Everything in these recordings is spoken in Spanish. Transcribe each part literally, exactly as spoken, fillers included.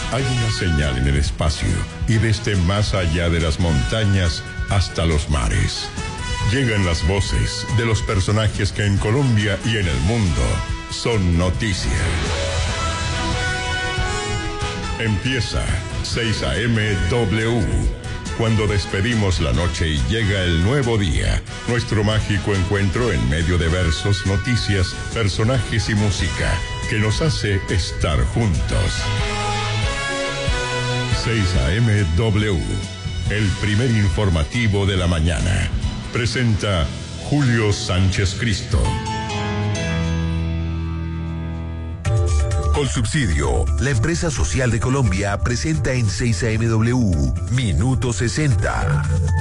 Hay una señal en el espacio y desde más allá de las montañas hasta los mares. Llegan las voces de los personajes que en Colombia y en el mundo son noticia. Empieza seis A M W. Cuando despedimos la noche y llega el nuevo día, nuestro mágico encuentro en medio de versos, noticias, personajes y música que nos hace estar juntos. seis A M W, el primer informativo de la mañana. Presenta Julio Sánchez Cristo. Colsubsidio, la empresa social de Colombia, presenta en seis A M W Minuto sesenta.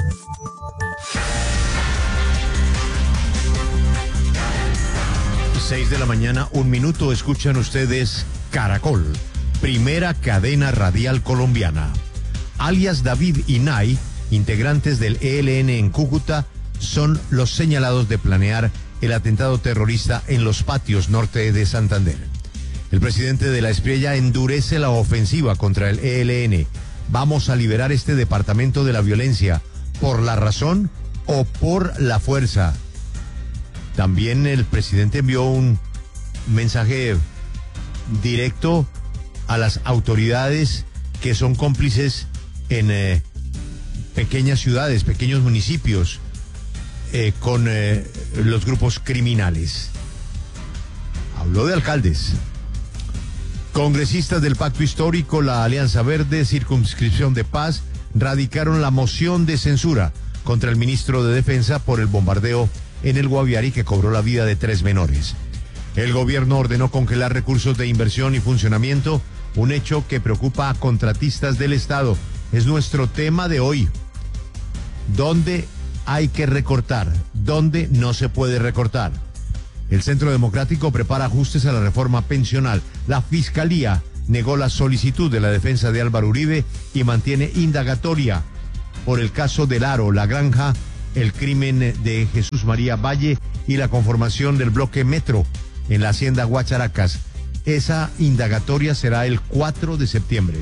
seis de la mañana, un minuto. Escuchan ustedes Caracol, primera cadena radial colombiana. Alias David y Nay, integrantes del E L N en Cúcuta, son los señalados de planear el atentado terrorista en los patios norte de Santander. El presidente de la Espriella endurece la ofensiva contra el E L N. Vamos a liberar este departamento de la violencia, ¿por la razón o por la fuerza? También el presidente envió un mensaje directo a las autoridades que son cómplices en eh, pequeñas ciudades, pequeños municipios, eh, con eh, los grupos criminales. Habló de alcaldes. Congresistas del Pacto Histórico, la Alianza Verde, Circunscripción de Paz, radicaron la moción de censura contra el ministro de Defensa por el bombardeo en el Guaviare que cobró la vida de tres menores. El gobierno ordenó congelar recursos de inversión y funcionamiento, un hecho que preocupa a contratistas del Estado. Es nuestro tema de hoy. ¿Dónde hay que recortar? ¿Dónde no se puede recortar? El Centro Democrático prepara ajustes a la reforma pensional. La Fiscalía negó la solicitud de la defensa de Álvaro Uribe y mantiene indagatoria por el caso del Aro, La Granja, el crimen de Jesús María Valle y la conformación del bloque Metro en la hacienda Guacharacas. Esa indagatoria será el cuatro de septiembre.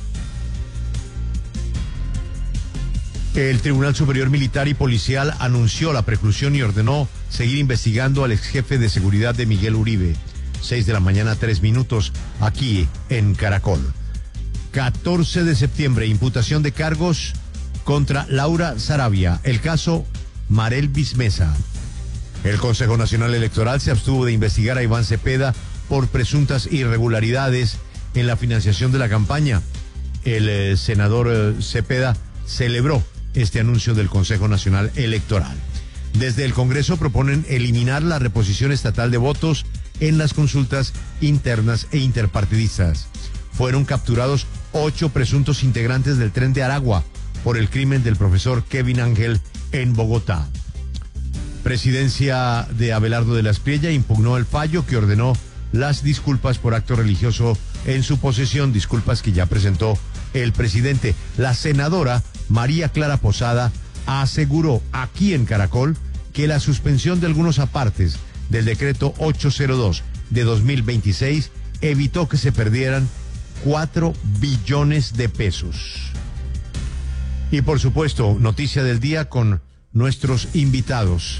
El Tribunal Superior Militar y Policial anunció la preclusión y ordenó seguir investigando al ex jefe de seguridad de Miguel Uribe. Seis de la mañana, tres minutos, aquí en Caracol. catorce de septiembre, imputación de cargos contra Laura Saravia. El caso Marel Bismesa. El Consejo Nacional Electoral se abstuvo de investigar a Iván Cepeda por presuntas irregularidades en la financiación de la campaña. El eh, senador eh, Cepeda celebró este anuncio del Consejo Nacional Electoral. Desde el Congreso proponen eliminar la reposición estatal de votos en las consultas internas e interpartidistas. Fueron capturados ocho presuntos integrantes del Tren de Aragua por el crimen del profesor Kevin Ángel en Bogotá. Presidencia de Abelardo de la Espriella impugnó el fallo que ordenó las disculpas por acto religioso en su posesión, disculpas que ya presentó el presidente. La senadora María Clara Posada aseguró aquí en Caracol que la suspensión de algunos apartes del decreto ochocientos dos de dos mil veintiséis evitó que se perdieran cuatro billones de pesos. Y por supuesto, noticia del día con nuestros invitados.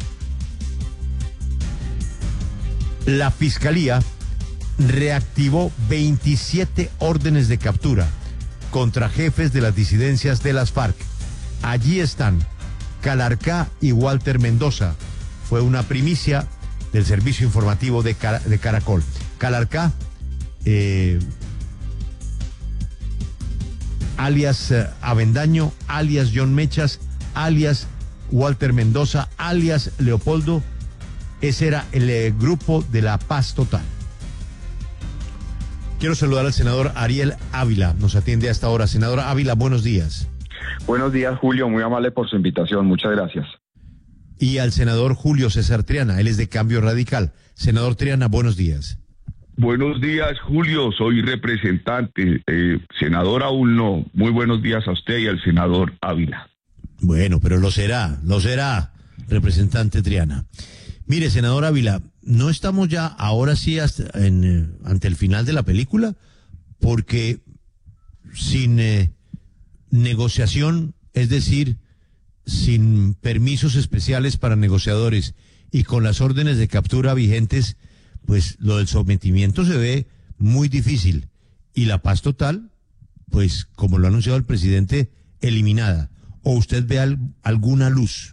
La Fiscalía reactivó veintisiete órdenes de captura contra jefes de las disidencias de las FARC. Allí están Calarcá y Walter Mendoza. Fue una primicia del servicio informativo de, Car de Caracol. Calarcá, eh, alias eh, Avendaño, alias John Mechas, alias Walter Mendoza, alias Leopoldo. Ese era el eh, grupo de la Paz Total. Quiero saludar al senador Ariel Ávila, nos atiende a esta hora. Senador Ávila, buenos días. Buenos días, Julio, muy amable por su invitación, muchas gracias. Y al senador Julio César Triana, él es de Cambio Radical. Senador Triana, buenos días. Buenos días, Julio, soy representante, eh, senador aún no. Muy buenos días a usted y al senador Ávila. Bueno, pero lo será, lo será, representante Triana. Mire, senador Ávila, ¿no estamos ya ahora sí hasta en, eh, ante el final de la película? Porque sin eh, negociación, es decir, sin permisos especiales para negociadores y con las órdenes de captura vigentes, pues lo del sometimiento se ve muy difícil. Y la paz total, pues como lo ha anunciado el presidente, eliminada. ¿O usted ve al, alguna luz?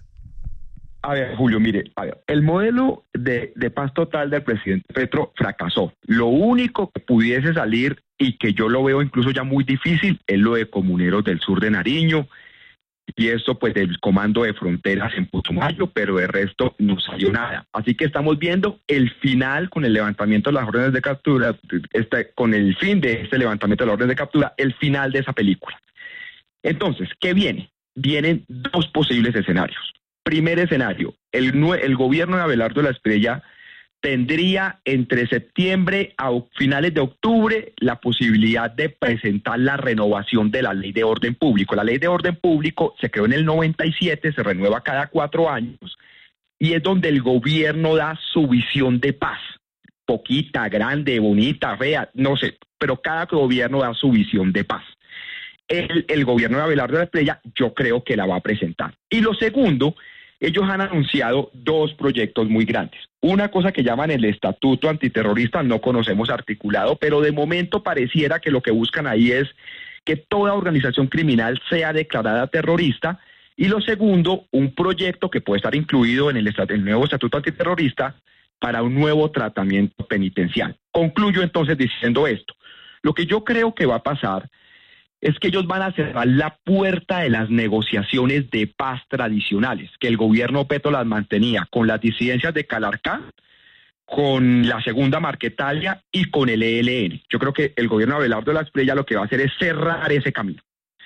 A ver, Julio, mire, a ver, el modelo de, de paz total del presidente Petro fracasó. Lo único que pudiese salir, y que yo lo veo incluso ya muy difícil, es lo de comuneros del sur de Nariño, y esto pues del comando de fronteras en Putumayo, pero de resto no salió nada. Así que estamos viendo el final con el levantamiento de las órdenes de captura, este, con el fin de este levantamiento de las órdenes de captura, el final de esa película. Entonces, ¿qué viene? Vienen dos posibles escenarios. Primer escenario, el, el gobierno de Abelardo de la Espriella tendría entre septiembre a finales de octubre la posibilidad de presentar la renovación de la Ley de Orden Público. La Ley de Orden Público se creó en el noventa y siete, se renueva cada cuatro años y es donde el gobierno da su visión de paz. Poquita, grande, bonita, fea, no sé, pero cada gobierno da su visión de paz. El, el gobierno de Abelardo de la Espriella yo creo que la va a presentar. Y lo segundo, ellos han anunciado dos proyectos muy grandes. Una cosa que llaman el Estatuto Antiterrorista, no conocemos articulado, pero de momento pareciera que lo que buscan ahí es que toda organización criminal sea declarada terrorista. Y lo segundo, un proyecto que puede estar incluido en el, el nuevo Estatuto Antiterrorista para un nuevo tratamiento penitencial. Concluyo entonces diciendo esto. Lo que yo creo que va a pasar es que ellos van a cerrar la puerta de las negociaciones de paz tradicionales, que el gobierno Petro las mantenía con las disidencias de Calarcá, con la Segunda Marquetalia y con el E L N. Yo creo que el gobierno de Abelardo de la Espriella lo que va a hacer es cerrar ese camino.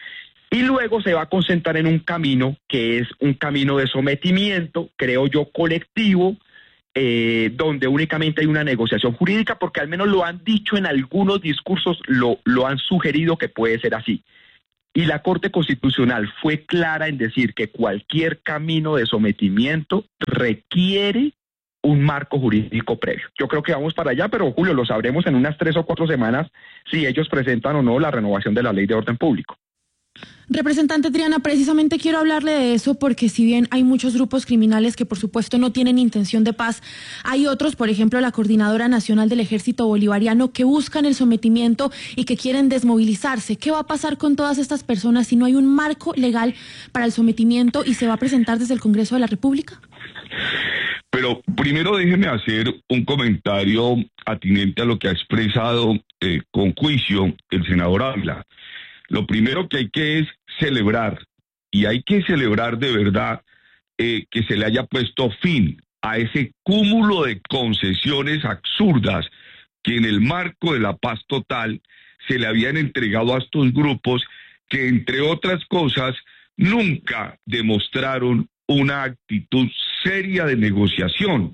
Y luego se va a concentrar en un camino que es un camino de sometimiento, creo yo, colectivo, Eh, donde únicamente hay una negociación jurídica, porque al menos lo han dicho en algunos discursos, lo, lo han sugerido que puede ser así. Y la Corte Constitucional fue clara en decir que cualquier camino de sometimiento requiere un marco jurídico previo. Yo creo que vamos para allá, pero Julio, lo sabremos en unas tres o cuatro semanas si ellos presentan o no la renovación de la Ley de Orden Público. Representante Triana, precisamente quiero hablarle de eso porque si bien hay muchos grupos criminales que por supuesto no tienen intención de paz, hay otros, por ejemplo la Coordinadora Nacional del Ejército Bolivariano, que buscan el sometimiento y que quieren desmovilizarse. ¿Qué va a pasar con todas estas personas si no hay un marco legal para el sometimiento y se va a presentar desde el Congreso de la República? Pero primero déjeme hacer un comentario atinente a lo que ha expresado eh, con juicio el senador Ávila. Lo primero que hay que es celebrar, y hay que celebrar de verdad eh, que se le haya puesto fin a ese cúmulo de concesiones absurdas que en el marco de la paz total se le habían entregado a estos grupos que, entre otras cosas, nunca demostraron una actitud seria de negociación.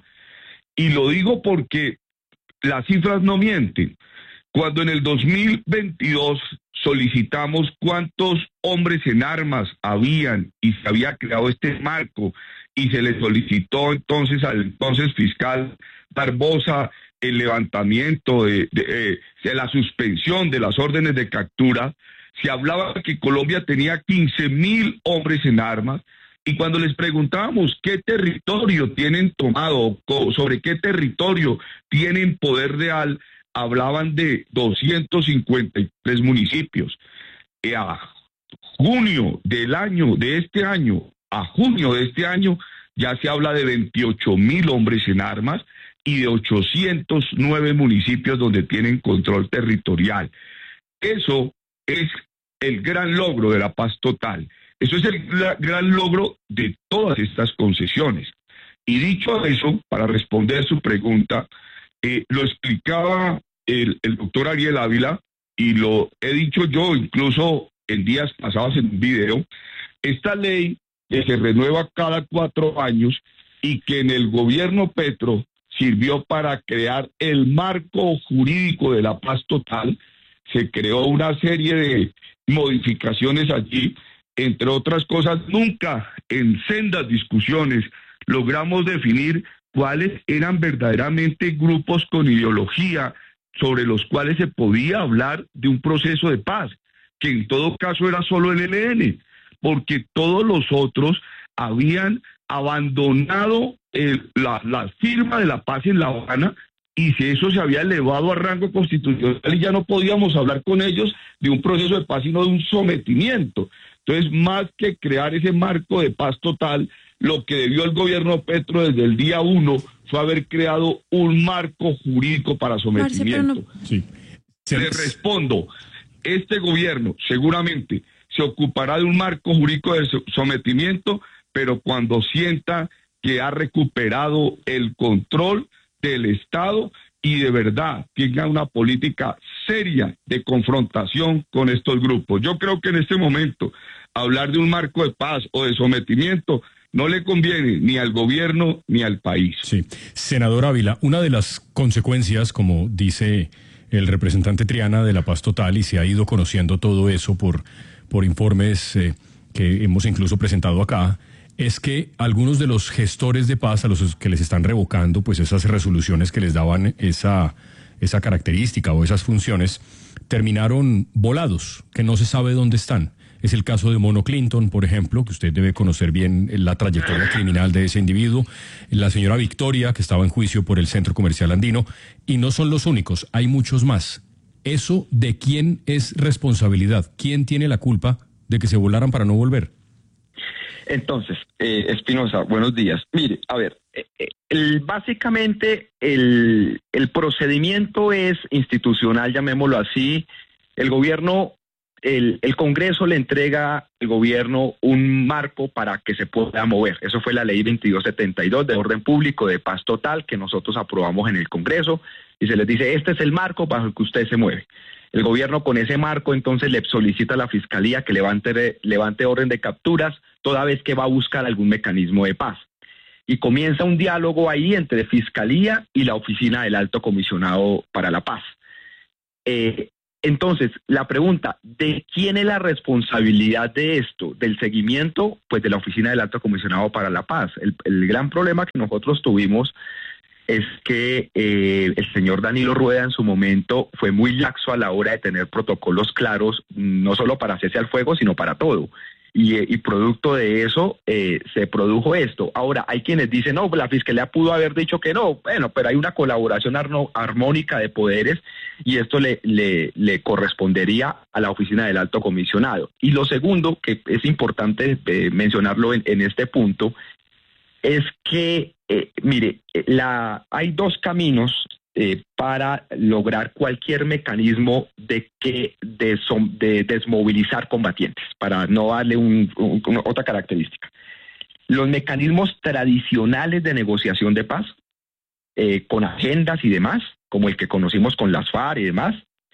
Y lo digo porque las cifras no mienten. Cuando en el dos mil veintidós solicitamos cuántos hombres en armas habían y se había creado este marco y se le solicitó entonces al entonces fiscal Barbosa el levantamiento de, de, eh, de la suspensión de las órdenes de captura, se hablaba que Colombia tenía quince mil hombres en armas. Y cuando les preguntábamos qué territorio tienen tomado, sobre qué territorio tienen poder real, hablaban de doscientos cincuenta y tres municipios. Eh, a junio del año, de este año, a junio de este año, ya se habla de veintiocho mil hombres en armas y de ochocientos nueve municipios donde tienen control territorial. Eso es el gran logro de la paz total. Eso es el gran logro de todas estas concesiones. Y dicho eso, para responder su pregunta, eh, lo explicaba el, el doctor Ariel Ávila, y lo he dicho yo incluso en días pasados en un video. Esta ley que se renueva cada cuatro años y que en el gobierno Petro sirvió para crear el marco jurídico de la paz total, se creó una serie de modificaciones allí. Entre otras cosas, nunca en sendas discusiones logramos definir cuáles eran verdaderamente grupos con ideología sobre los cuales se podía hablar de un proceso de paz. que en todo caso era solo el E L N, porque todos los otros habían abandonado el, la, la firma de la paz en La Habana, y si eso se había elevado a rango constitucional y ya no podíamos hablar con ellos de un proceso de paz, sino de un sometimiento. Entonces, más que crear ese marco de paz total, lo que debió el gobierno Petro desde el día uno fue haber creado un marco jurídico para sometimiento. Marce, no... Sí. Le respondo, este gobierno seguramente se ocupará de un marco jurídico de sometimiento, pero cuando sienta que ha recuperado el control del Estado y de verdad tenga una política seria de confrontación con estos grupos. Yo creo que en este momento hablar de un marco de paz o de sometimiento no le conviene ni al gobierno ni al país. Sí. Senador Ávila, una de las consecuencias, como dice el representante Triana, de la paz total, y se ha ido conociendo todo eso por, por informes eh, que hemos incluso presentado acá, es que algunos de los gestores de paz a los que les están revocando pues esas resoluciones que les daban esa, esa característica o esas funciones, terminaron volados, que no se sabe dónde están. Es el caso de Mono Clinton, por ejemplo, que usted debe conocer bien la trayectoria criminal de ese individuo, la señora Victoria, que estaba en juicio por el Centro Comercial Andino, y no son los únicos, hay muchos más. ¿Eso de quién es responsabilidad? ¿Quién tiene la culpa de que se volaran para no volver? Entonces, eh, Espinosa, buenos días. Mire, a ver, eh, el, básicamente el, el procedimiento es institucional, llamémoslo así. El gobierno, el, el Congreso le entrega al gobierno un marco para que se pueda mover. Eso fue la ley veintidós setenta y dos de orden público de paz total que nosotros aprobamos en el Congreso, y se les dice, este es el marco bajo el que usted se mueve. El gobierno con ese marco entonces le solicita a la Fiscalía que levante, levante orden de capturas toda vez que va a buscar algún mecanismo de paz. Y comienza un diálogo ahí entre Fiscalía y la Oficina del Alto Comisionado para la Paz. Eh, entonces, la pregunta, ¿de quién es la responsabilidad de esto? ¿Del seguimiento? Pues de la Oficina del Alto Comisionado para la Paz. El, el gran problema que nosotros tuvimos es que eh, el señor Danilo Rueda en su momento fue muy laxo a la hora de tener protocolos claros, no solo para cese al fuego, sino para todo. Y, y producto de eso eh, se produjo esto. Ahora, hay quienes dicen, no, la Fiscalía pudo haber dicho que no. Bueno, pero hay una colaboración arno, armónica de poderes y esto le, le, le correspondería a la Oficina del Alto Comisionado. Y lo segundo, que es importante eh, mencionarlo en, en este punto, es que, eh, mire, la, hay dos caminos eh, para lograr cualquier mecanismo de que de, de desmovilizar combatientes, para no darle un, un, una, otra característica. Los mecanismos tradicionales de negociación de paz, eh, con agendas y demás, como el que conocimos con las FARC y demás,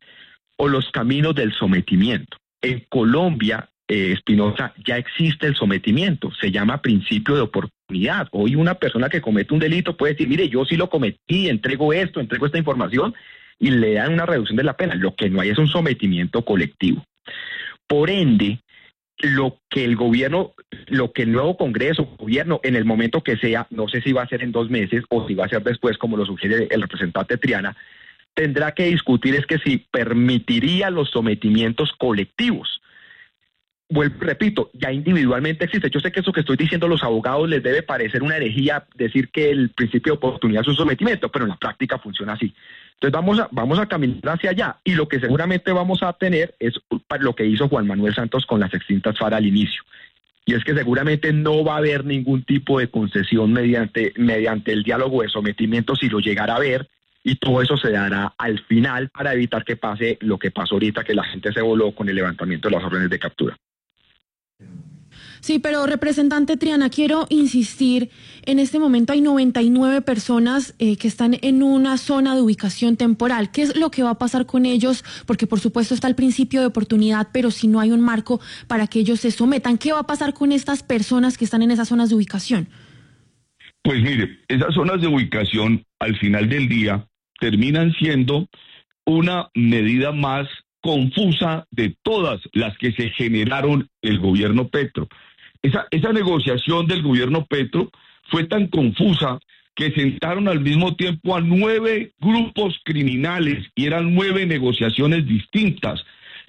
o los caminos del sometimiento. En Colombia, eh, Espinosa, ya existe el sometimiento, se llama principio de oportunidad. Hoy una persona que comete un delito puede decir, mire, yo sí lo cometí, entrego esto, entrego esta información, y le dan una reducción de la pena. Lo que no hay es un sometimiento colectivo. Por ende, lo que el gobierno, lo que el nuevo Congreso, gobierno, en el momento que sea, no sé si va a ser en dos meses o si va a ser después, como lo sugiere el representante Triana, tendrá que discutir es que si permitiría los sometimientos colectivos. Vuelvo, repito, ya individualmente existe. Yo sé que eso que estoy diciendo a los abogados les debe parecer una herejía decir que el principio de oportunidad es un sometimiento, pero en la práctica funciona así. Entonces vamos a, vamos a caminar hacia allá, y lo que seguramente vamos a tener es lo que hizo Juan Manuel Santos con las extintas FARC al inicio. Y es que seguramente no va a haber ningún tipo de concesión mediante, mediante el diálogo de sometimiento, si lo llegara a haber, y todo eso se dará al final para evitar que pase lo que pasó ahorita, que la gente se voló con el levantamiento de las órdenes de captura. Sí, pero representante Triana, quiero insistir, en este momento hay noventa y nueve personas eh, que están en una zona de ubicación temporal. ¿Qué es lo que va a pasar con ellos? Porque por supuesto está el principio de oportunidad, pero si no hay un marco para que ellos se sometan, ¿qué va a pasar con estas personas que están en esas zonas de ubicación? Pues mire, esas zonas de ubicación al final del día terminan siendo una medida más confusa de todas las que se generaron el gobierno Petro. Esa, esa negociación del gobierno Petro fue tan confusa que sentaron al mismo tiempo a nueve grupos criminales y eran nueve negociaciones distintas.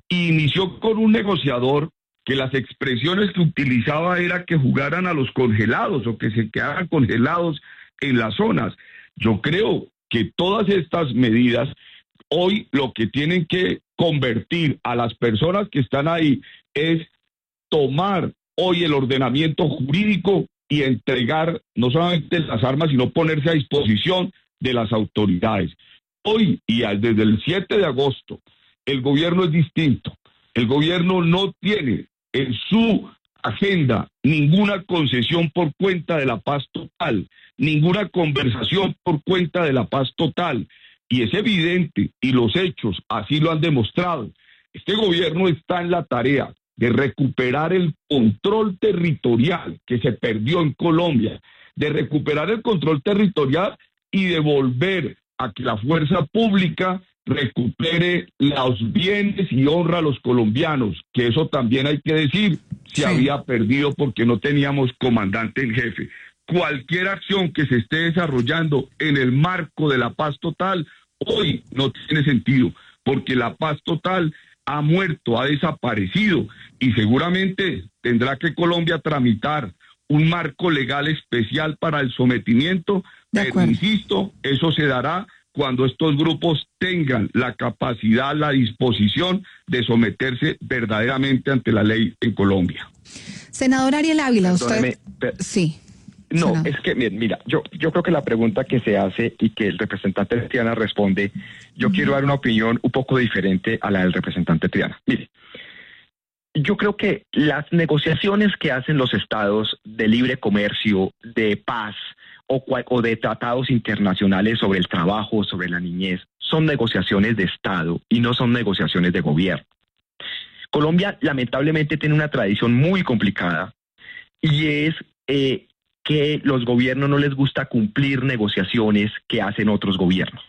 y inició con un negociador que las expresiones que utilizaba era que jugaran a los congelados o que se quedaran congelados en las zonas. Yo creo que todas estas medidas hoy lo que tienen que convertir a las personas que están ahí es tomar hoy el ordenamiento jurídico y entregar no solamente las armas, sino ponerse a disposición de las autoridades. Hoy y desde el siete de agosto, el gobierno es distinto. El gobierno no tiene en su agenda ninguna concesión por cuenta de la paz total, ninguna conversación por cuenta de la paz total. Y es evidente, y los hechos así lo han demostrado, este gobierno está en la tarea de recuperar el control territorial que se perdió en Colombia, de recuperar el control territorial y de volver a que la fuerza pública recupere los bienes y honra a los colombianos, que eso también hay que decir, se sí. había perdido porque no teníamos comandante en jefe. Cualquier acción que se esté desarrollando en el marco de la paz total, hoy no tiene sentido, porque la paz total ha muerto, ha desaparecido, y seguramente tendrá que Colombia tramitar un marco legal especial para el sometimiento, pero insisto, eso se dará cuando estos grupos tengan la capacidad, la disposición de someterse verdaderamente ante la ley en Colombia. Senador Ariel Ávila, usted... Per... Sí. No, senador. Es que, mira, yo, yo creo que la pregunta que se hace y que el representante Triana responde, yo uh-huh. quiero dar una opinión un poco diferente a la del representante Triana. Mire, yo creo que las negociaciones que hacen los estados de libre comercio, de paz o, o de tratados internacionales sobre el trabajo, sobre la niñez, son negociaciones de estado y no son negociaciones de gobierno. Colombia lamentablemente tiene una tradición muy complicada y es eh, que los gobiernos no les gusta cumplir negociaciones que hacen otros gobiernos.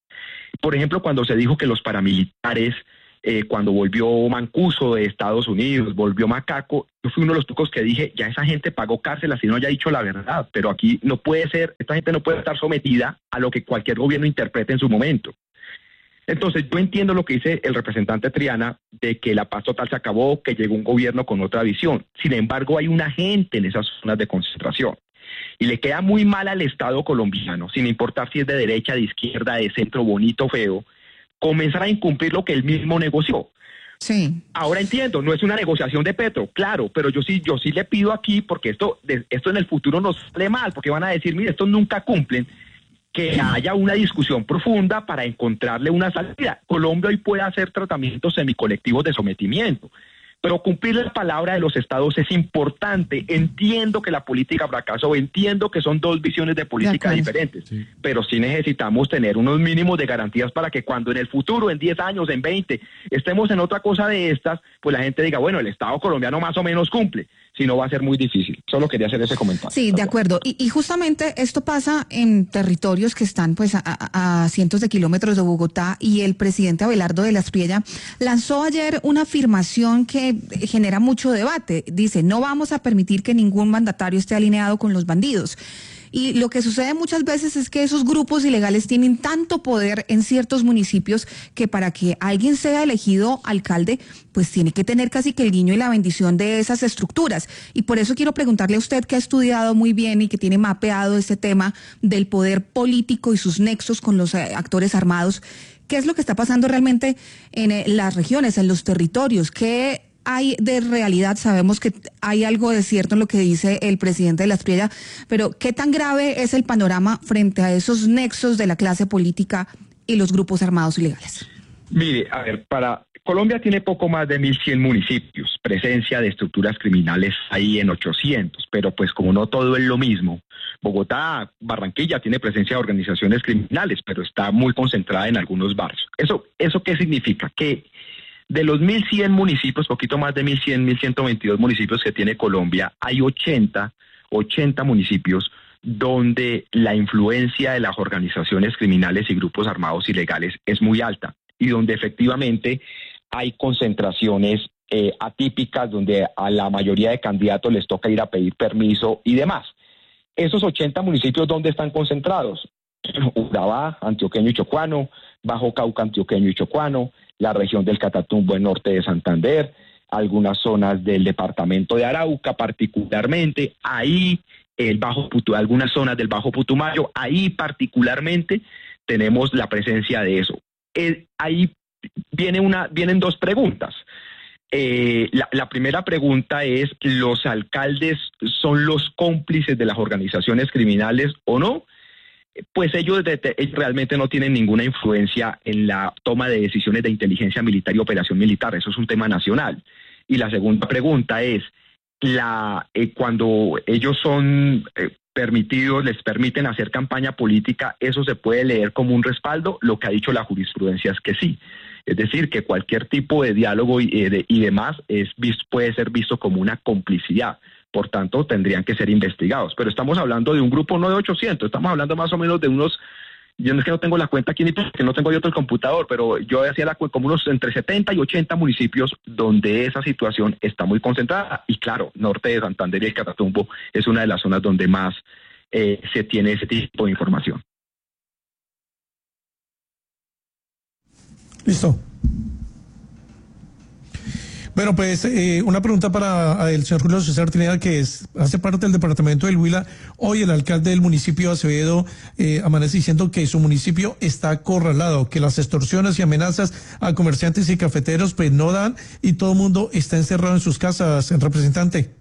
Por ejemplo, cuando se dijo que los paramilitares, eh, cuando volvió Mancuso de Estados Unidos, volvió Macaco, yo fui uno de los pocos que dije, ya esa gente pagó cárcel así no haya dicho la verdad, pero aquí no puede ser, esta gente no puede estar sometida a lo que cualquier gobierno interprete en su momento. Entonces, yo entiendo lo que dice el representante Triana, de que la paz total se acabó, que llegó un gobierno con otra visión. Sin embargo, hay una gente en esas zonas de concentración. Y le queda muy mal al Estado colombiano, sin importar si es de derecha, de izquierda, de centro, bonito, feo, comenzar a incumplir lo que él mismo negoció. Sí. Ahora entiendo, no es una negociación de Petro, claro, pero yo sí, yo sí le pido aquí, porque esto, esto en el futuro nos sale mal, porque van a decir, mire, estos nunca cumplen, que haya una discusión profunda para encontrarle una salida. Colombia hoy puede hacer tratamientos semicolectivos de sometimiento, pero cumplir la palabra de los estados es importante. Entiendo que la política fracasó, entiendo que son dos visiones de política diferentes, sí. pero sí necesitamos tener unos mínimos de garantías para que cuando en el futuro, en diez años, en veinte, estemos en otra cosa de estas, pues la gente diga, bueno, el Estado colombiano más o menos cumple. Si no, va a ser muy difícil. Solo quería hacer ese comentario. Sí, de acuerdo. Y, y justamente esto pasa en territorios que están pues a, a, a cientos de kilómetros de Bogotá, y el presidente Abelardo de la Espriella lanzó ayer una afirmación que genera mucho debate. Dice, no vamos a permitir que ningún mandatario esté alineado con los bandidos. Y lo que sucede muchas veces es que esos grupos ilegales tienen tanto poder en ciertos municipios que para que alguien sea elegido alcalde, pues tiene que tener casi que el guiño y la bendición de esas estructuras. Y por eso quiero preguntarle a usted, que ha estudiado muy bien y que tiene mapeado ese tema del poder político y sus nexos con los eh, actores armados, ¿qué es lo que está pasando realmente en eh, las regiones, en los territorios? ¿Qué hay de realidad? Sabemos que hay algo de cierto en lo que dice el presidente de la Espriella, pero ¿qué tan grave es el panorama frente a esos nexos de la clase política y los grupos armados ilegales? Mire, a ver, para Colombia tiene poco más de mil cien municipios, presencia de estructuras criminales ahí en ochocientos, pero pues como no todo es lo mismo, Bogotá, Barranquilla tiene presencia de organizaciones criminales, pero está muy concentrada en algunos barrios. ¿Eso, eso qué significa? Que de los mil cien municipios, poquito más de mil cien, mil ciento veintidós municipios que tiene Colombia, hay ochenta, ochenta municipios donde la influencia de las organizaciones criminales y grupos armados ilegales es muy alta y donde efectivamente hay concentraciones eh, atípicas, donde a la mayoría de candidatos les toca ir a pedir permiso y demás. Esos ochenta municipios, ¿dónde están concentrados? Urabá, Antioqueño y Chocuano, Bajo Cauca, Antioqueño y Chocuano, la región del Catatumbo en norte de Santander, algunas zonas del departamento de Arauca particularmente, ahí el Bajo Putu, algunas zonas del Bajo Putumayo, ahí particularmente tenemos la presencia de eso. Eh, ahí viene una, vienen dos preguntas. Eh, la, la primera pregunta es, ¿los alcaldes son los cómplices de las organizaciones criminales o no? Pues ellos, de, de, ellos realmente no tienen ninguna influencia en la toma de decisiones de inteligencia militar y operación militar, eso es un tema nacional. Y la segunda pregunta es, la, eh, cuando ellos son eh, permitidos, les permiten hacer campaña política, ¿eso se puede leer como un respaldo? Lo que ha dicho la jurisprudencia es que sí. Es decir, que cualquier tipo de diálogo y, de, y demás es, puede ser visto como una complicidad. Por tanto, tendrían que ser investigados. Pero estamos hablando de un grupo no de ochocientos, estamos hablando más o menos de unos, yo no es que no tengo la cuenta aquí ni porque no tengo yo otro el computador, pero yo decía la cuenta como unos entre setenta y ochenta municipios donde esa situación está muy concentrada. Y claro, norte de Santander y el Catatumbo es una de las zonas donde más eh, se tiene ese tipo de información. Listo. Bueno, pues eh, una pregunta para el señor Julio César Trinidad, que es, hace parte del departamento del Huila. Hoy el alcalde del municipio de Acevedo eh, amanece diciendo que su municipio está acorralado, que las extorsiones y amenazas a comerciantes y cafeteros pues no dan y todo el mundo está encerrado en sus casas, el representante.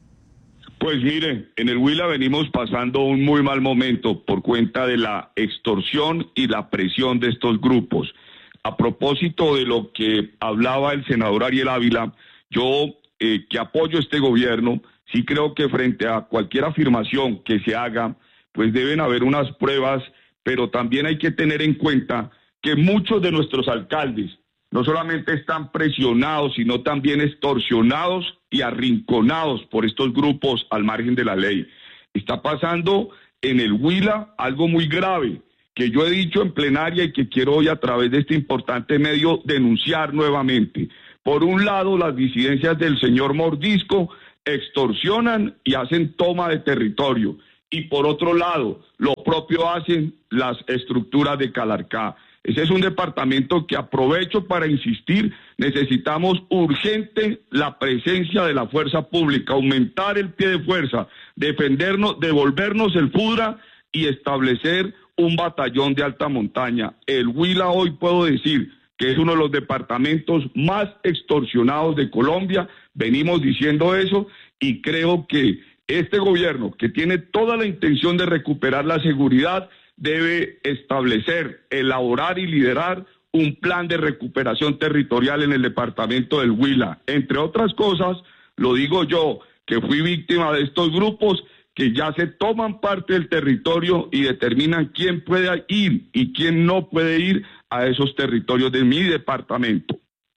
Pues mire, en el Huila venimos pasando un muy mal momento por cuenta de la extorsión y la presión de estos grupos. A propósito de lo que hablaba el senador Ariel Ávila, yo eh, que apoyo este gobierno, sí creo que frente a cualquier afirmación que se haga, pues deben haber unas pruebas, pero también hay que tener en cuenta que muchos de nuestros alcaldes no solamente están presionados, sino también extorsionados y arrinconados por estos grupos al margen de la ley. Está pasando en el Huila algo muy grave, que yo he dicho en plenaria y que quiero hoy a través de este importante medio denunciar nuevamente. Por un lado, las disidencias del señor Mordisco extorsionan y hacen toma de territorio. Y por otro lado, lo propio hacen las estructuras de Calarcá. Ese es un departamento que, aprovecho para insistir, necesitamos urgente la presencia de la fuerza pública, aumentar el pie de fuerza, defendernos, devolvernos el FUDRA y establecer un batallón de alta montaña. El Huila hoy puedo decir que es uno de los departamentos más extorsionados de Colombia, venimos diciendo eso y creo que este gobierno, que tiene toda la intención de recuperar la seguridad, debe establecer, elaborar y liderar un plan de recuperación territorial en el departamento del Huila. Entre otras cosas, lo digo yo, que fui víctima de estos grupos que ya se toman parte del territorio y determinan quién puede ir y quién no puede ir a esos territorios de mi departamento.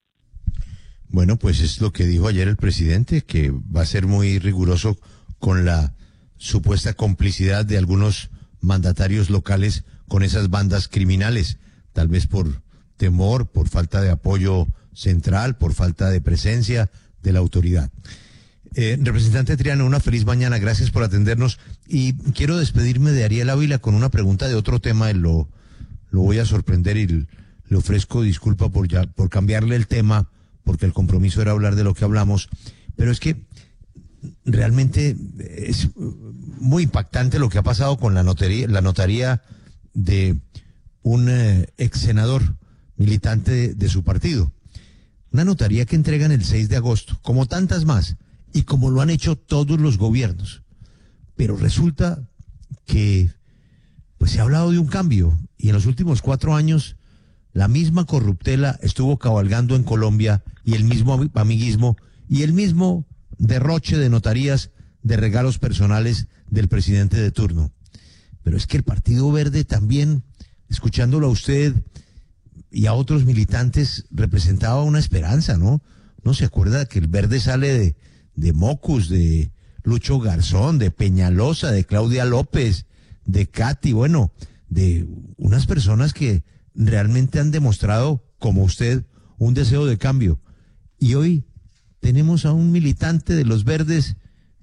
Bueno, pues es lo que dijo ayer el presidente, que va a ser muy riguroso con la supuesta complicidad de algunos mandatarios locales con esas bandas criminales, tal vez por temor, por falta de apoyo central, por falta de presencia de la autoridad. Eh, representante Triana, una feliz mañana, gracias por atendernos y quiero despedirme de Ariel Ávila con una pregunta de otro tema, lo, lo voy a sorprender y le ofrezco disculpa por, ya, por cambiarle el tema, porque el compromiso era hablar de lo que hablamos, pero es que realmente es muy impactante lo que ha pasado con la notaría, la notaría de un eh, ex senador militante de, de su partido. Una notaría que entregan el seis de agosto, como tantas más, y como lo han hecho todos los gobiernos. Pero resulta que pues se ha hablado de un cambio, y en los últimos cuatro años la misma corruptela estuvo cabalgando en Colombia, y el mismo amiguismo, y el mismo derroche de notarías de regalos personales del presidente de turno. Pero es que el Partido Verde también, escuchándolo a usted y a otros militantes, representaba una esperanza, ¿no? ¿No se acuerda que el Verde sale de, de Mocus, de Lucho Garzón, de Peñalosa, de Claudia López, de Katy, bueno, de unas personas que realmente han demostrado, como usted, un deseo de cambio? Y hoy tenemos a un militante de los Verdes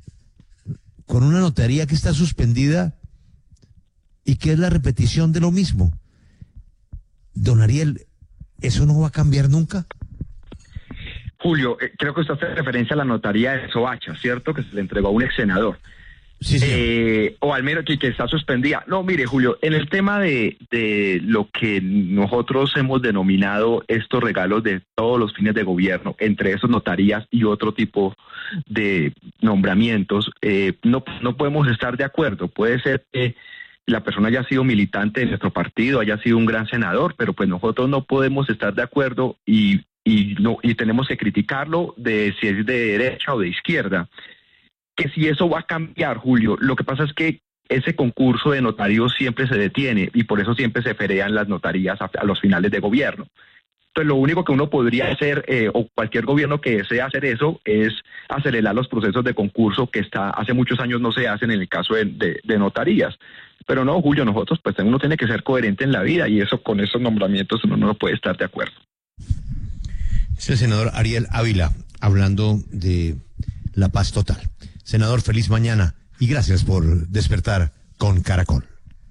con una notaría que está suspendida y que es la repetición de lo mismo. Don Ariel, ¿Eso no va a cambiar nunca? Julio, eh, creo que usted hace referencia a la notaría de Soacha, ¿cierto? Que se le entregó a un ex senador. Sí, sí. Eh, o al menos que, que está suspendida. No, mire, Julio, en el tema de, de lo que nosotros hemos denominado estos regalos de todos los fines de gobierno, entre esos notarías y otro tipo de nombramientos, eh, no, no podemos estar de acuerdo. Puede ser que la persona haya sido militante de nuestro partido, haya sido un gran senador, pero pues nosotros no podemos estar de acuerdo y, y, no, y tenemos que criticarlo de si es de derecha o de izquierda. Que si eso va a cambiar, Julio, lo que pasa es que ese concurso de notarios siempre se detiene y por eso siempre se ferean las notarías a, a los finales de gobierno. Entonces, lo único que uno podría hacer, eh, o cualquier gobierno que desee hacer eso, es acelerar los procesos de concurso que está hace muchos años no se hacen en el caso de, de, de notarías. Pero no, Julio, nosotros, pues uno tiene que ser coherente en la vida y eso con esos nombramientos uno no puede estar de acuerdo. Es el senador Ariel Ávila, hablando de la paz total. Senador, feliz mañana y gracias por despertar con Caracol.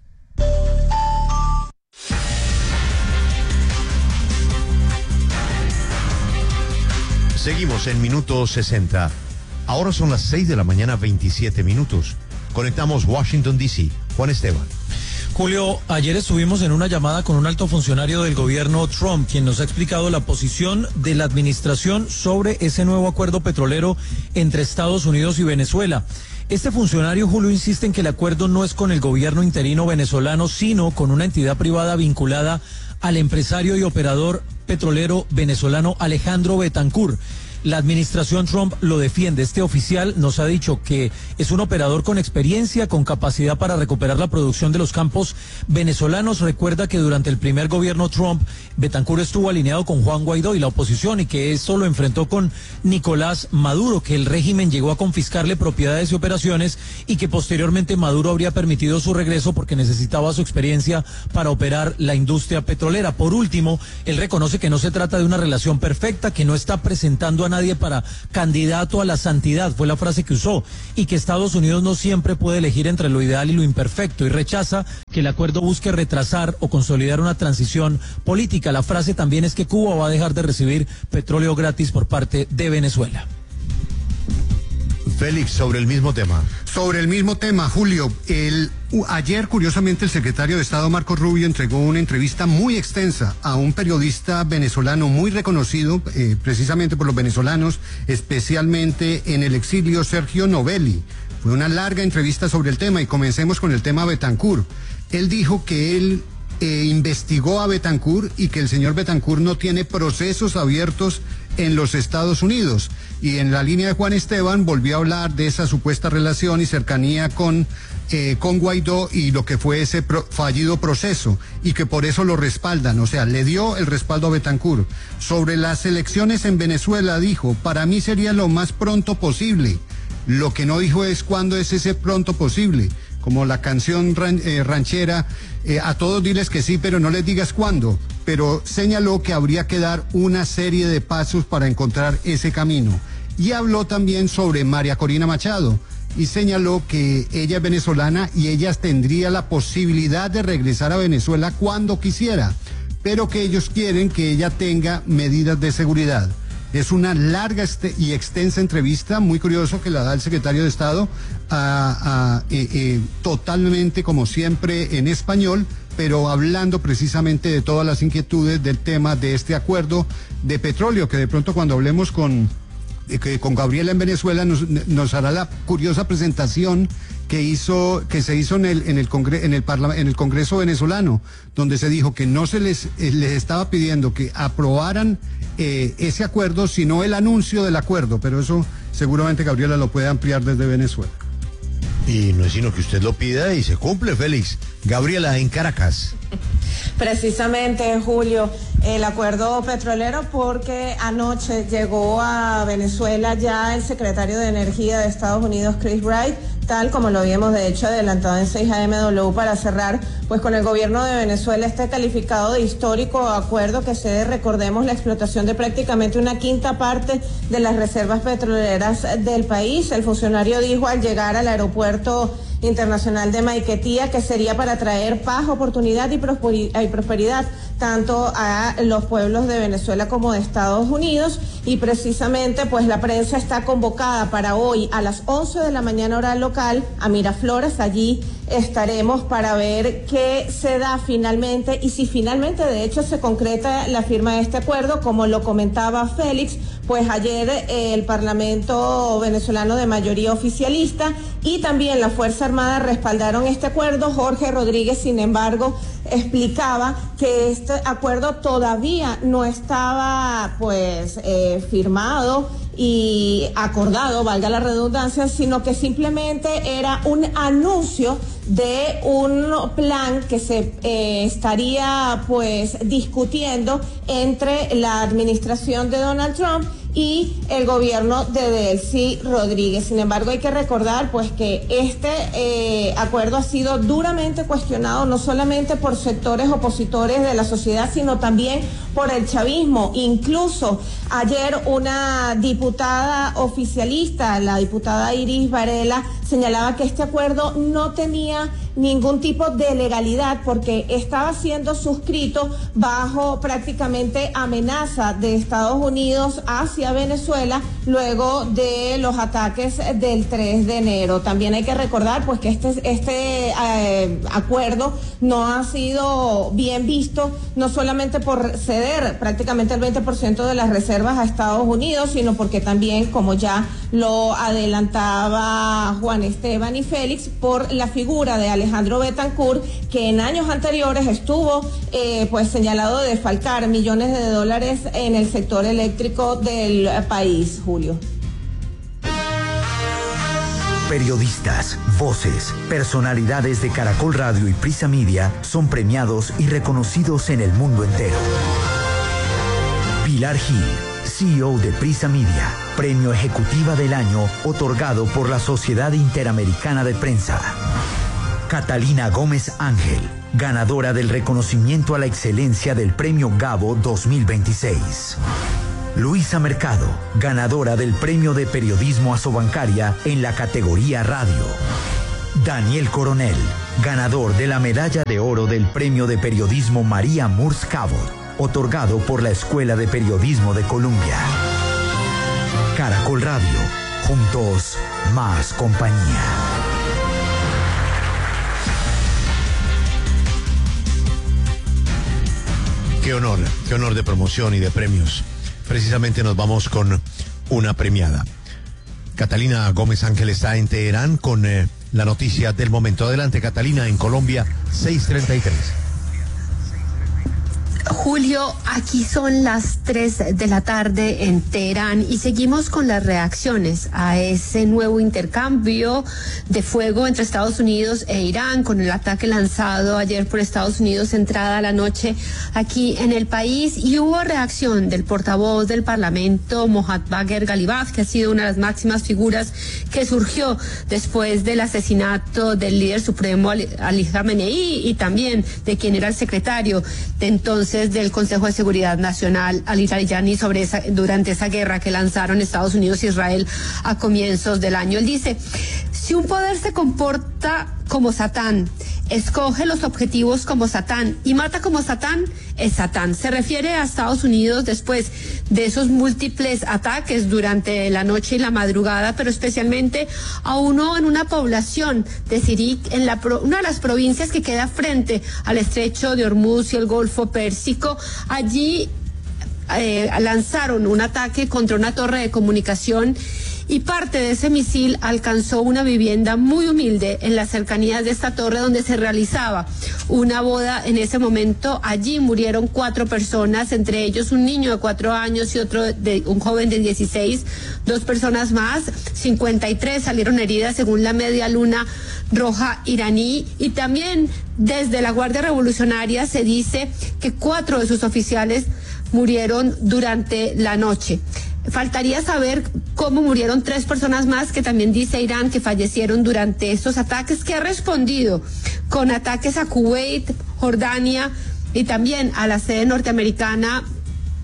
Seguimos en minuto sesenta. Ahora son las seis de la mañana, veintisiete minutos. Conectamos Washington, D C Juan Esteban. Julio, ayer estuvimos en una llamada con un alto funcionario del gobierno Trump, quien nos ha explicado la posición de la administración sobre ese nuevo acuerdo petrolero entre Estados Unidos y Venezuela. Este funcionario, Julio, insiste en que el acuerdo no es con el gobierno interino venezolano, sino con una entidad privada vinculada al empresario y operador petrolero venezolano Alejandro Betancur. La administración Trump lo defiende. Este oficial nos ha dicho que es un operador con experiencia, con capacidad para recuperar la producción de los campos venezolanos. Recuerda que durante el primer gobierno Trump, Betancur estuvo alineado con Juan Guaidó y la oposición, y que esto lo enfrentó con Nicolás Maduro, que el régimen llegó a confiscarle propiedades y operaciones y que posteriormente Maduro habría permitido su regreso porque necesitaba su experiencia para operar la industria petrolera. Por último, él reconoce que no se trata de una relación perfecta, que no está presentando a nadie para candidato a la santidad, fue la frase que usó, y que Estados Unidos no siempre puede elegir entre lo ideal y lo imperfecto, y rechaza que el acuerdo busque retrasar o consolidar una transición política. La frase también es que Cuba va a dejar de recibir petróleo gratis por parte de Venezuela. Félix, sobre el mismo tema. Sobre el mismo tema, Julio, el, ayer curiosamente el secretario de Estado Marco Rubio entregó una entrevista muy extensa a un periodista venezolano muy reconocido, eh, precisamente por los venezolanos, especialmente en el exilio, Sergio Novelli. Fue una larga entrevista sobre el tema y comencemos con el tema Betancur. Él dijo que él eh, investigó a Betancur y que el señor Betancur no tiene procesos abiertos en los Estados Unidos. Y en la línea de Juan Esteban volvió a hablar de esa supuesta relación y cercanía con, eh, con Guaidó y lo que fue ese pro, fallido proceso y que por eso lo respaldan, o sea, le dio el respaldo a Betancur. Sobre las elecciones en Venezuela dijo, para mí sería lo más pronto posible. Lo que no dijo es cuándo es ese pronto posible, como la canción ran, eh, ranchera, eh, a todos diles que sí, pero no les digas cuándo. Pero señaló que habría que dar una serie de pasos para encontrar ese camino. Y habló también sobre María Corina Machado y señaló que ella es venezolana y ella tendría la posibilidad de regresar a Venezuela cuando quisiera, pero que ellos quieren que ella tenga medidas de seguridad. Es una larga y extensa entrevista, muy curioso que la da el secretario de Estado, a, a, eh, eh, totalmente como siempre en español, pero hablando precisamente de todas las inquietudes del tema de este acuerdo de petróleo, que de pronto cuando hablemos con, eh, que con Gabriela en Venezuela nos, nos hará la curiosa presentación que hizo, que se hizo en el, en el Congreso, en el Parla, en el Congreso venezolano, donde se dijo que no se les, eh, les estaba pidiendo que aprobaran eh, ese acuerdo, sino el anuncio del acuerdo, pero eso seguramente Gabriela lo puede ampliar desde Venezuela. Y no es sino que usted lo pida y se cumple, Félix. Gabriela, en Caracas. Precisamente, Julio, el acuerdo petrolero, porque anoche llegó a Venezuela ya el secretario de Energía de Estados Unidos, Chris Wright, tal como lo habíamos de hecho adelantado en seis A M W, para cerrar pues con el gobierno de Venezuela este calificado de histórico acuerdo que cede, recordemos, la explotación de prácticamente una quinta parte de las reservas petroleras del país. El funcionario dijo al llegar al aeropuerto internacional de Maiquetía que sería para traer paz, oportunidad y prosperidad tanto a los pueblos de Venezuela como de Estados Unidos, y precisamente pues la prensa está convocada para hoy a las once de la mañana hora local a Miraflores. Allí estaremos para ver qué se da finalmente y si finalmente de hecho se concreta la firma de este acuerdo. Como lo comentaba Félix, pues ayer eh, el Parlamento venezolano de mayoría oficialista y también la Fuerza Armada respaldaron este acuerdo. Jorge Rodríguez, sin embargo, explicaba que este acuerdo todavía no estaba pues eh, firmado y acordado, valga la redundancia, sino que simplemente era un anuncio de un plan que se eh, estaría pues discutiendo entre la administración de Donald Trump y el gobierno de Delcy Rodríguez. Sin embargo, hay que recordar pues que este eh, acuerdo ha sido duramente cuestionado no solamente por sectores opositores de la sociedad, sino también por el chavismo. Incluso ayer una diputada oficialista, la diputada Iris Varela, señalaba que este acuerdo no tenía ningún tipo de legalidad porque estaba siendo suscrito bajo prácticamente amenaza de Estados Unidos hacia Venezuela luego de los ataques del tres de enero. También hay que recordar pues que este, este eh, acuerdo no ha sido bien visto, no solamente por ceder prácticamente el veinte por ciento de las reservas a Estados Unidos, sino porque también, como ya lo adelantaba Juan Esteban y Félix, por la figura de Alejandro Betancourt, que en años anteriores estuvo eh, pues señalado de defalcar millones de dólares en el sector eléctrico del país. Julio. Periodistas, voces, personalidades de Caracol Radio y Prisa Media son premiados y reconocidos en el mundo entero. Pilar Gil, C E O de Prisa Media, Premio Ejecutiva del Año otorgado por la Sociedad Interamericana de Prensa. Catalina Gómez Ángel, ganadora del reconocimiento a la excelencia del Premio Gabo dos mil veintiséis. Luisa Mercado, ganadora del Premio de Periodismo Asobancaria en la categoría Radio. Daniel Coronel, ganador de la Medalla de Oro del Premio de Periodismo María Murs Cabot, otorgado por la Escuela de Periodismo de Columbia. Caracol Radio, juntos, más compañía. Qué honor, qué honor de promoción y de premios. Precisamente nos vamos con una premiada. Catalina Gómez Ángel está en Teherán con eh, la noticia del momento. Adelante, Catalina, en Colombia, seis treinta y tres. Julio, aquí son las tres de la tarde en Teherán y seguimos con las reacciones a ese nuevo intercambio de fuego entre Estados Unidos e Irán, con el ataque lanzado ayer por Estados Unidos entrada la noche aquí en el país, y hubo reacción del portavoz del Parlamento, Mohammad Bagher Ghalibaf, que ha sido una de las máximas figuras que surgió después del asesinato del líder supremo Ali Khamenei y también de quien era el secretario de entonces del Consejo de Seguridad Nacional, Ali Larijani, sobre esa, durante esa guerra que lanzaron Estados Unidos e Israel a comienzos del año. Él dice, si un poder se comporta como Satán, escoge los objetivos como Satán y mata como Satán, es Satán. Se refiere a Estados Unidos después de esos múltiples ataques durante la noche y la madrugada, pero especialmente a uno en una población de Sirik, en la pro, una de las provincias que queda frente al estrecho de Hormuz y el Golfo Pérsico. Allí eh, lanzaron un ataque contra una torre de comunicación y parte de ese misil alcanzó una vivienda muy humilde en las cercanías de esta torre donde se realizaba una boda. En ese momento allí murieron cuatro personas, entre ellos un niño de cuatro años y otro de un joven de dieciséis, dos personas más, cincuenta y tres salieron heridas según la Media Luna Roja iraní, y también desde la Guardia Revolucionaria se dice que cuatro de sus oficiales murieron durante la noche. Faltaría saber cómo murieron tres personas más, que también dice Irán que fallecieron durante estos ataques, que ha respondido con ataques a Kuwait, Jordania y también a la sede norteamericana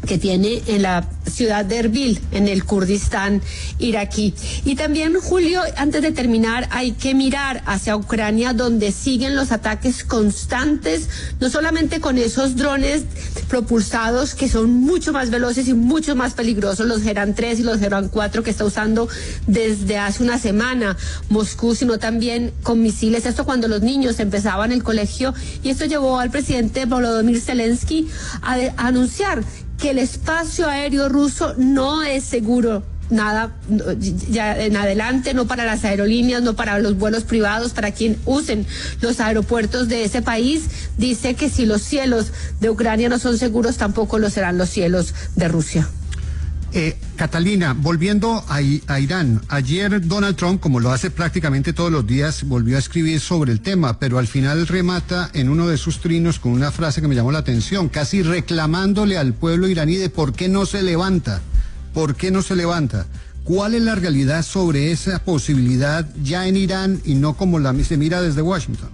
que tiene en la ciudad de Erbil, en el Kurdistán iraquí. Y también, Julio, antes de terminar, hay que mirar hacia Ucrania, donde siguen los ataques constantes, no solamente con esos drones propulsados que son mucho más veloces y mucho más peligrosos, los Geran tres y los Geran cuatro que está usando desde hace una semana Moscú, sino también con misiles. Esto cuando los niños empezaban el colegio, y esto llevó al presidente Volodymyr Zelensky a, de, a anunciar que el espacio aéreo ruso no es seguro, nada, ya en adelante, no para las aerolíneas, no para los vuelos privados, para quien usen los aeropuertos de ese país. Dice que si los cielos de Ucrania no son seguros, tampoco lo serán los cielos de Rusia. Eh, Catalina, volviendo a, a Irán, ayer Donald Trump, como lo hace prácticamente todos los días, volvió a escribir sobre el tema, pero al final remata en uno de sus trinos con una frase que me llamó la atención, casi reclamándole al pueblo iraní de por qué no se levanta, por qué no se levanta. ¿Cuál es la realidad sobre esa posibilidad ya en Irán y no como la se mira desde Washington?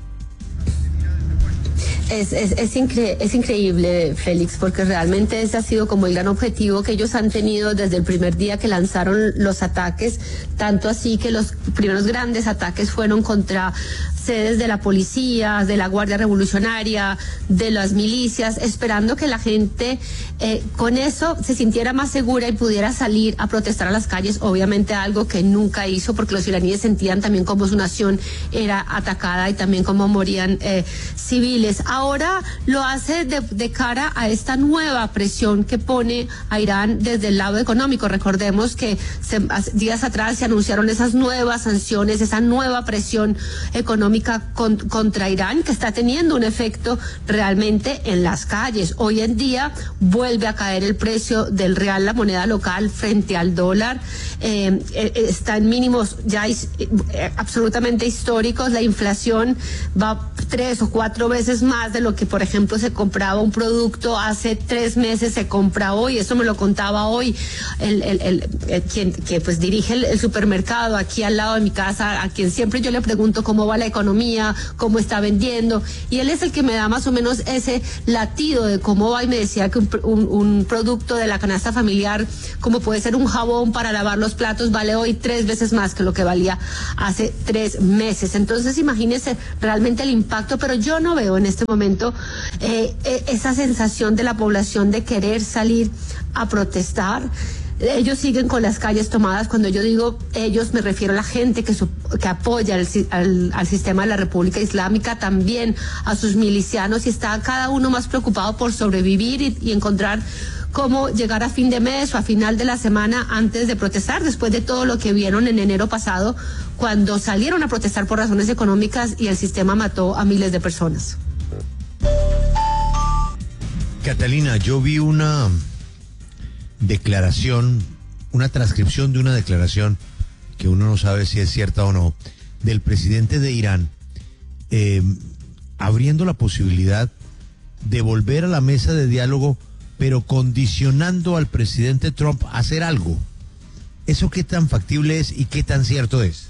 Es, es, es, incre es increíble, Félix, porque realmente ese ha sido como el gran objetivo que ellos han tenido desde el primer día que lanzaron los ataques, tanto así que los primeros grandes ataques fueron contra sedes de la policía, de la Guardia Revolucionaria, de las milicias, esperando que la gente eh, con eso se sintiera más segura y pudiera salir a protestar a las calles, obviamente algo que nunca hizo, porque los iraníes sentían también cómo su nación era atacada y también cómo morían eh, civiles. Ahora lo hace de, de cara a esta nueva presión que pone a Irán desde el lado económico. Recordemos que se, días atrás se anunciaron esas nuevas sanciones, esa nueva presión económica Con, contra Irán, que está teniendo un efecto realmente en las calles. Hoy en día vuelve a caer el precio del real, la moneda local, frente al dólar. Eh, eh, está en mínimos ya eh, absolutamente históricos. La inflación va tres o cuatro veces más de lo que, por ejemplo, se compraba un producto hace tres meses, se compra hoy. Eso me lo contaba hoy el, el, el, el quien que pues dirige el, el supermercado aquí al lado de mi casa, a quien siempre yo le pregunto cómo va la economía, cómo está vendiendo, y él es el que me da más o menos ese latido de cómo va, y me decía que un, un, un producto de la canasta familiar, como puede ser un jabón para lavar los platos, vale hoy tres veces más que lo que valía hace tres meses. Entonces imagínese realmente el impacto, pero yo no veo en este momento eh, eh, esa sensación de la población de querer salir a protestar. Ellos siguen con las calles tomadas. Cuando yo digo ellos, me refiero a la gente que, su, que apoya al, al, al sistema de la República Islámica, también a sus milicianos, y está cada uno más preocupado por sobrevivir y, y encontrar cómo llegar a fin de mes o a final de la semana antes de protestar, después de todo lo que vieron en enero pasado, cuando salieron a protestar por razones económicas y el sistema mató a miles de personas. Catalina, yo vi una declaración, una transcripción de una declaración que uno no sabe si es cierta o no, del presidente de Irán, eh, abriendo la posibilidad de volver a la mesa de diálogo, pero condicionando al presidente Trump a hacer algo. ¿Eso qué tan factible es y qué tan cierto es?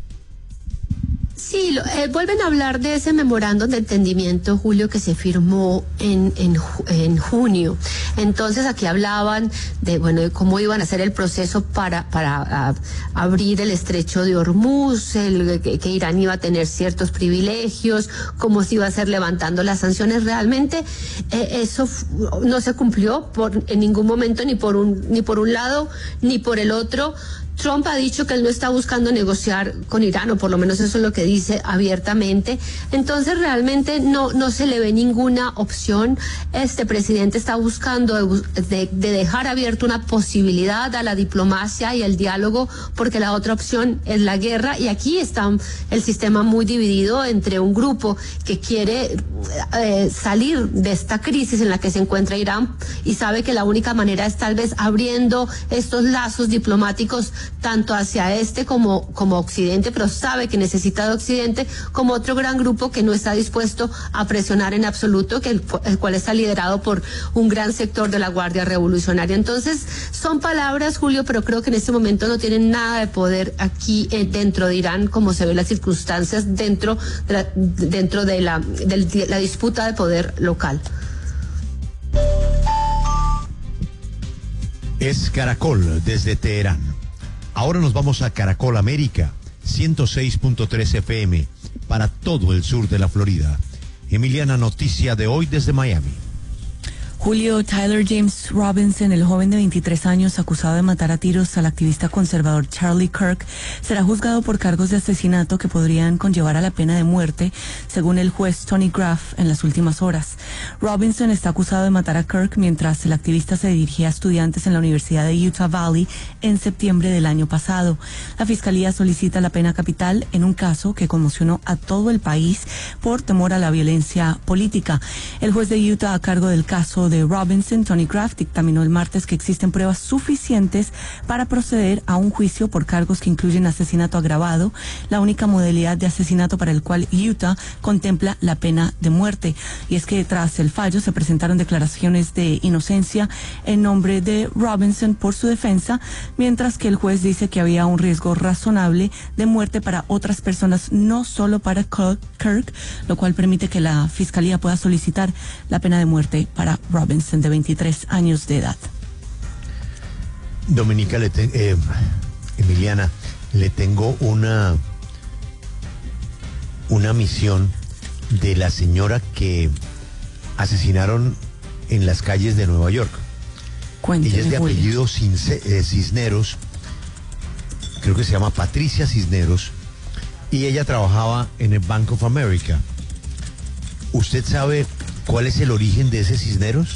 Sí, lo, eh, vuelven a hablar de ese memorándum de entendimiento, Julio, que se firmó en, en, en junio. Entonces aquí hablaban de, bueno, de cómo iban a hacer el proceso para, para a, abrir el estrecho de Hormuz, el, que, que Irán iba a tener ciertos privilegios, cómo se iba a hacer levantando las sanciones. Realmente eh, eso no se cumplió por, en ningún momento, ni por un, ni por un lado, ni por el otro. Trump ha dicho que él no está buscando negociar con Irán, o por lo menos eso es lo que dice abiertamente. Entonces realmente no, no se le ve ninguna opción. Este presidente está buscando de, de, de dejar abierta una posibilidad a la diplomacia y el diálogo, porque la otra opción es la guerra, y aquí está el sistema muy dividido entre un grupo que quiere eh, salir de esta crisis en la que se encuentra Irán y sabe que la única manera es tal vez abriendo estos lazos diplomáticos tanto hacia este como, como Occidente, pero sabe que necesita de Occidente, como otro gran grupo que no está dispuesto a presionar en absoluto, que el, el cual está liderado por un gran sector de la Guardia Revolucionaria. Entonces, son palabras, Julio, pero creo que en este momento no tienen nada de poder aquí eh, dentro de Irán, como se ven las circunstancias dentro de la, dentro de la, de la disputa de poder local. Es Caracol desde Teherán. Ahora nos vamos a Caracol América, ciento seis punto tres F M, para todo el sur de la Florida. Emiliana, noticia de hoy desde Miami. Julio, Tyler James Robinson, el joven de veintitrés años acusado de matar a tiros al activista conservador Charlie Kirk, será juzgado por cargos de asesinato que podrían conllevar a la pena de muerte, según el juez Tony Graff en las últimas horas. Robinson está acusado de matar a Kirk mientras el activista se dirigía a estudiantes en la Universidad de Utah Valley en septiembre del año pasado. La fiscalía solicita la pena capital en un caso que conmocionó a todo el país por temor a la violencia política. El juez de Utah a cargo del caso de Robinson, Tony Graff, dictaminó el martes que existen pruebas suficientes para proceder a un juicio por cargos que incluyen asesinato agravado, la única modalidad de asesinato para el cual Utah contempla la pena de muerte. Y es que tras el fallo se presentaron declaraciones de inocencia en nombre de Robinson por su defensa, mientras que el juez dice que había un riesgo razonable de muerte para otras personas, no solo para Kirk, lo cual permite que la fiscalía pueda solicitar la pena de muerte para Robinson. Robinson, de veintitrés años de edad. Dominica, le te, eh, Emiliana, le tengo una, una misión de la señora que asesinaron en las calles de Nueva York. Cuénteme, ella es de Julio. apellido Cince, eh, Cisneros, creo que se llama Patricia Cisneros, y ella trabajaba en el Bank of America. ¿Usted sabe cuál es el origen de ese Cisneros?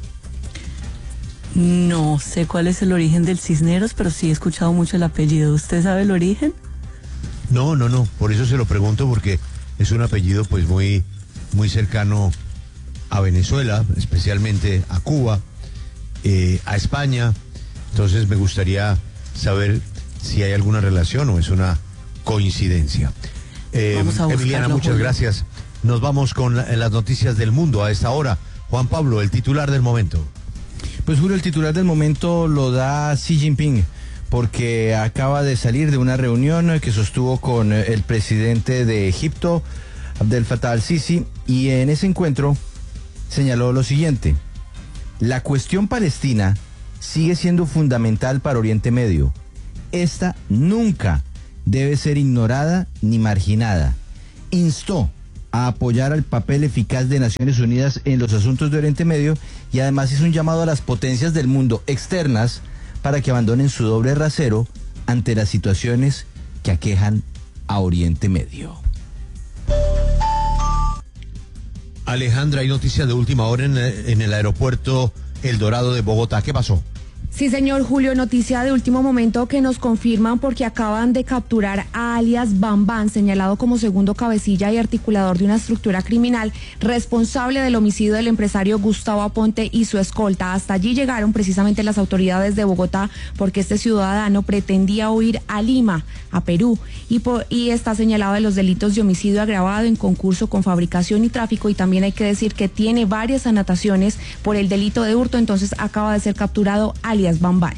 No sé cuál es el origen del Cisneros, pero sí he escuchado mucho el apellido. ¿Usted sabe el origen? No, no, no. Por eso se lo pregunto, porque es un apellido pues muy, muy cercano a Venezuela, especialmente a Cuba, eh, a España. Entonces me gustaría saber si hay alguna relación o es una coincidencia. Eh, Vamos a buscarlo, Emiliana, muchas Julio. gracias. Nos vamos con la- las noticias del mundo a esta hora. Juan Pablo, el titular del momento. Pues Julio, el titular del momento lo da Xi Jinping, porque acaba de salir de una reunión que sostuvo con el presidente de Egipto, Abdel Fattah al-Sisi, y en ese encuentro señaló lo siguiente: la cuestión palestina sigue siendo fundamental para Oriente Medio. Esta nunca debe ser ignorada ni marginada. Instó a apoyar al papel eficaz de Naciones Unidas en los asuntos de Oriente Medio y además hizo un llamado a las potencias del mundo externas para que abandonen su doble rasero ante las situaciones que aquejan a Oriente Medio. Alejandra, hay noticias de última hora en, en el aeropuerto El Dorado de Bogotá. ¿Qué pasó? Sí, señor Julio, noticia de último momento que nos confirman porque acaban de capturar a alias Bambán, señalado como segundo cabecilla y articulador de una estructura criminal responsable del homicidio del empresario Gustavo Aponte y su escolta. Hasta allí llegaron precisamente las autoridades de Bogotá porque este ciudadano pretendía huir a Lima, a Perú, y, por, y está señalado de los delitos de homicidio agravado en concurso con fabricación y tráfico, y también hay que decir que tiene varias anotaciones por el delito de hurto, entonces acaba de ser capturado alias Bambán.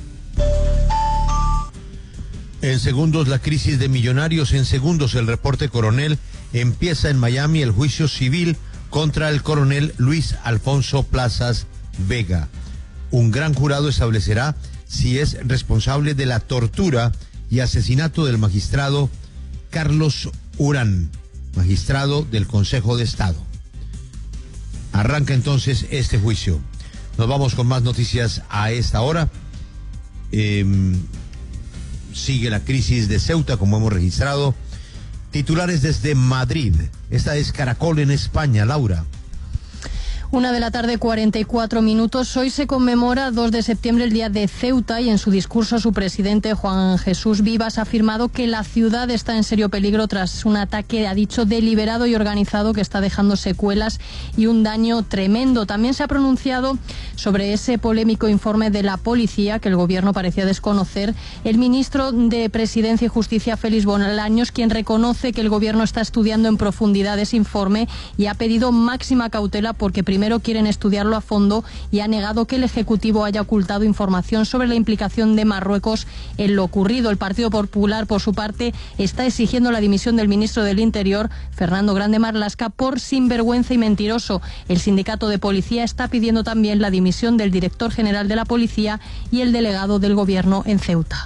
En segundos la crisis de Millonarios, en segundos el reporte coronel. Empieza en Miami el juicio civil contra el coronel Luis Alfonso Plazas Vega. Un gran jurado establecerá si es responsable de la tortura y asesinato del magistrado Carlos Urán, magistrado del Consejo de Estado. Arranca entonces este juicio. Nos vamos con más noticias a esta hora. Eh, sigue la crisis de Ceuta, como hemos registrado. Titulares desde Madrid. Esta es Caracol en España, Laura. Una de la tarde, cuarenta y cuatro minutos. Hoy se conmemora dos de septiembre, el día de Ceuta, y en su discurso su presidente Juan Jesús Vivas ha afirmado que la ciudad está en serio peligro tras un ataque, ha dicho, deliberado y organizado que está dejando secuelas y un daño tremendo. También se ha pronunciado sobre ese polémico informe de la policía que el gobierno parecía desconocer el ministro de Presidencia y Justicia, Félix Bolaños, quien reconoce que el gobierno está estudiando en profundidad ese informe y ha pedido máxima cautela porque primero primero quieren estudiarlo a fondo y ha negado que el Ejecutivo haya ocultado información sobre la implicación de Marruecos en lo ocurrido. El Partido Popular, por su parte, está exigiendo la dimisión del ministro del Interior, Fernando Grande Marlaska, por sinvergüenza y mentiroso. El sindicato de policía está pidiendo también la dimisión del director general de la policía y el delegado del gobierno en Ceuta.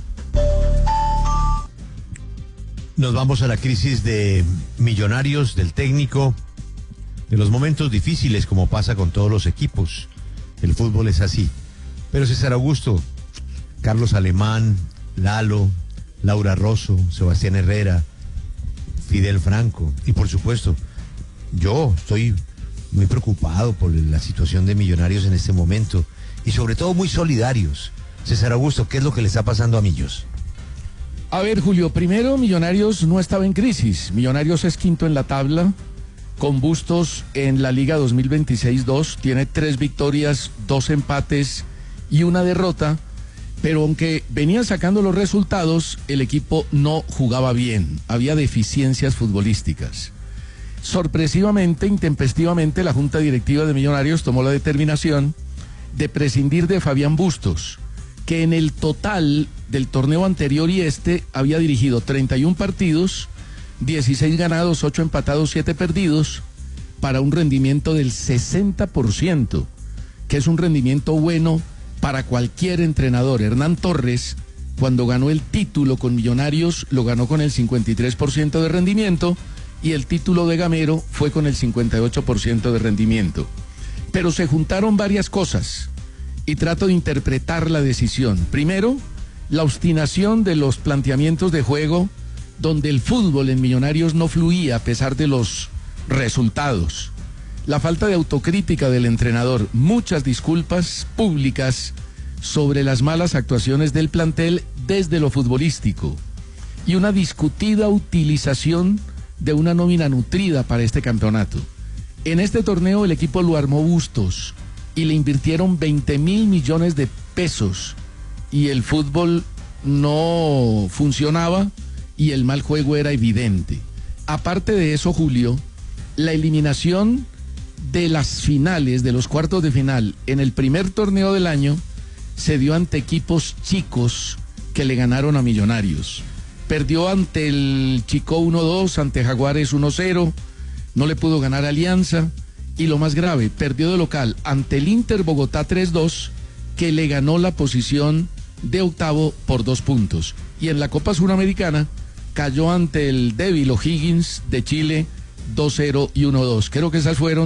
Nos vamos a la crisis de Millonarios, del técnico, de los momentos difíciles, como pasa con todos los equipos. El fútbol es así. Pero César Augusto, Carlos Alemán, Lalo, Laura Rosso, Sebastián Herrera, Fidel Franco, y por supuesto, yo estoy muy preocupado por la situación de Millonarios en este momento, y sobre todo muy solidarios. César Augusto, ¿qué es lo que le está pasando a Millos? A ver, Julio, primero, Millonarios no estaba en crisis. Millonarios es quinto en la tabla, con Bustos en la Liga dos mil veintiséis dos, tiene tres victorias, dos empates y una derrota, pero aunque venía sacando los resultados, el equipo no jugaba bien, había deficiencias futbolísticas. Sorpresivamente, intempestivamente, la Junta Directiva de Millonarios tomó la determinación de prescindir de Fabián Bustos, que en el total del torneo anterior y este había dirigido treinta y un partidos, dieciséis ganados, ocho empatados, siete perdidos, para un rendimiento del sesenta por ciento, que es un rendimiento bueno para cualquier entrenador. Hernán Torres, cuando ganó el título con Millonarios, lo ganó con el cincuenta y tres por ciento de rendimiento, y el título de Gamero fue con el cincuenta y ocho por ciento de rendimiento. Pero se juntaron varias cosas, y trato de interpretar la decisión. Primero, la obstinación de los planteamientos de juego, donde el fútbol en Millonarios no fluía a pesar de los resultados. La falta de autocrítica del entrenador, muchas disculpas públicas sobre las malas actuaciones del plantel desde lo futbolístico, y una discutida utilización de una nómina nutrida para este campeonato. En este torneo el equipo lo armó Bustos y le invirtieron veinte mil millones de pesos, y el fútbol no funcionaba y el mal juego era evidente. Aparte de eso, Julio, la eliminación de las finales, de los cuartos de final, en el primer torneo del año, se dio ante equipos chicos que le ganaron a Millonarios. Perdió ante el Chicó uno dos, ante Jaguares uno cero, no le pudo ganar a Alianza, y lo más grave, perdió de local ante el Inter Bogotá tres dos, que le ganó la posición de octavo por dos puntos. Y en la Copa Suramericana cayó ante el débil O'Higgins de Chile dos cero y uno dos. Creo que esas fueron